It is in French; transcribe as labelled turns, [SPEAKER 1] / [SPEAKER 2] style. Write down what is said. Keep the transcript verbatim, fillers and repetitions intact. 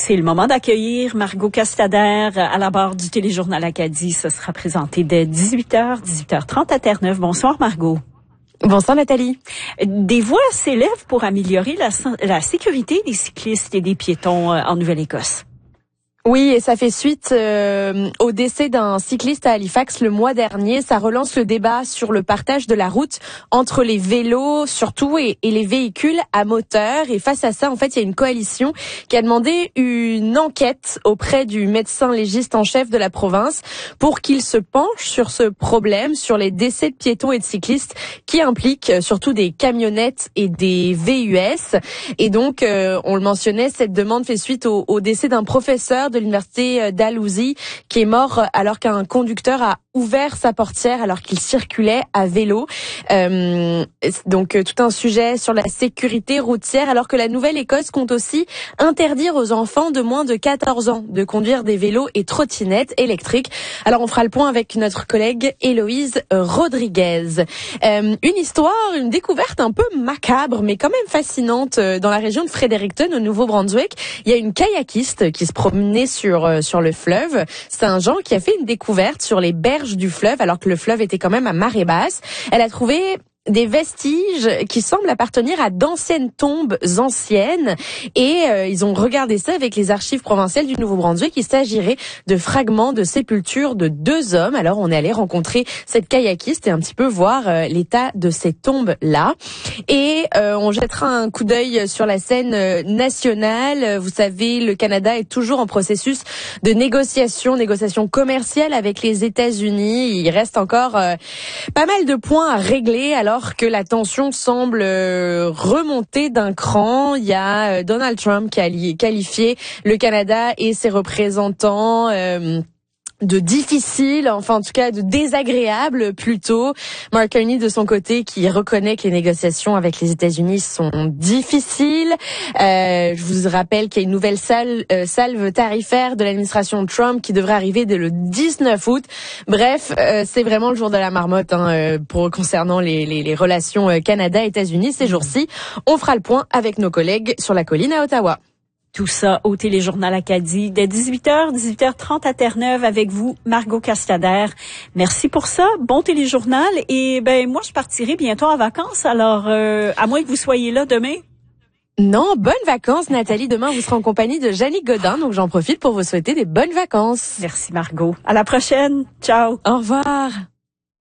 [SPEAKER 1] C'est le moment d'accueillir Margot Castader à la barre du Téléjournal Acadie. Ce sera présenté dès dix-huit heures, dix-huit heures trente à Terre-Neuve. Bonsoir Margot.
[SPEAKER 2] Bonsoir Nathalie.
[SPEAKER 1] Des voix s'élèvent pour améliorer la, la sécurité des cyclistes et des piétons en Nouvelle-Écosse.
[SPEAKER 2] Oui, et ça fait suite euh, au décès d'un cycliste à Halifax le mois dernier. Ça relance le débat sur le partage de la route entre les vélos, surtout, et, et les véhicules à moteur. Et face à ça, en fait, il y a une coalition qui a demandé une enquête auprès du médecin légiste en chef de la province pour qu'il se penche sur ce problème, sur les décès de piétons et de cyclistes qui impliquent surtout des camionnettes et des V U S. Et donc, euh, on le mentionnait, cette demande fait suite au, au décès d'un professeur de l'université Dalhousie qui est mort alors qu'un conducteur a ouvert sa portière alors qu'il circulait à vélo. Euh, donc tout un sujet sur la sécurité routière, alors que la Nouvelle-Écosse compte aussi interdire aux enfants de moins de quatorze ans de conduire des vélos et trottinettes électriques. Alors on fera le point avec notre collègue Héloïse Rodriguez. Euh, une histoire, une découverte un peu macabre mais quand même fascinante dans la région de Fredericton au Nouveau-Brunswick. Il y a une kayakiste qui se promenait sur euh, sur le fleuve. C'est un Jean qui a fait une découverte sur les berges du fleuve alors que le fleuve était quand même à marée basse. Elle a trouvé des vestiges qui semblent appartenir à d'anciennes tombes anciennes et euh, ils ont regardé ça avec les archives provinciales du Nouveau-Brunswick. Il s'agirait de fragments de sépultures de deux hommes. Alors on est allé rencontrer cette kayakiste et un petit peu voir euh, l'état de ces tombes-là. Et euh, on jettera un coup d'œil sur la scène euh, nationale. Vous savez, le Canada est toujours en processus de négociation, négociation commerciale avec les États-Unis. Il reste encore euh, pas mal de points à régler. Alors Alors que la tension semble remonter d'un cran, il y a Donald Trump qui a qualifié le Canada et ses représentants euh, de difficile, enfin en tout cas de désagréable plutôt. Mark Carney de son côté qui reconnaît que les négociations avec les États-Unis sont difficiles. Euh, je vous rappelle qu'il y a une nouvelle salve, euh, salve tarifaire de l'administration Trump qui devrait arriver dès le dix-neuf août. Bref, euh, c'est vraiment le jour de la marmotte hein, pour concernant les, les, les relations Canada-États-Unis ces jours-ci. On fera le point avec nos collègues sur la colline à Ottawa.
[SPEAKER 1] Tout ça au Téléjournal Acadie dès dix-huit heures, dix-huit heures trente à Terre-Neuve avec vous, Margot Castader. Merci pour ça. Bon téléjournal. Et ben moi, je partirai bientôt en vacances. Alors, euh, à moins que vous soyez là demain.
[SPEAKER 2] Non, bonnes vacances, Nathalie. Demain, vous serez en compagnie de Jannick Godin. Donc, j'en profite pour vous souhaiter des bonnes vacances.
[SPEAKER 1] Merci, Margot. À la prochaine. Ciao.
[SPEAKER 2] Au revoir.